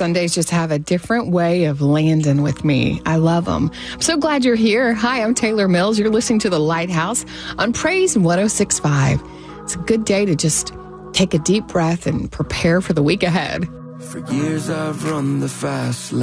Sundays just have a different way of landing with me. I love them. I'm so glad you're here. Hi, I'm Taylor Mills. You're listening to The Lighthouse on Praise 106.5. It's a good day to just take a deep breath and prepare for the week ahead. For years I've run the fast lane.